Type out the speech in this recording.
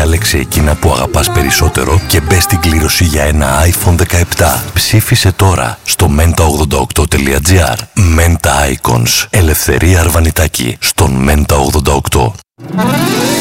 Διάλεξε εκείνα που αγαπάς περισσότερο και μπες στην κλήρωση για ένα iPhone 17. Ψήφισε τώρα στο menta88.gr. Menta Icons. Ελευθερία Αρβανιτάκη στον Menta 88.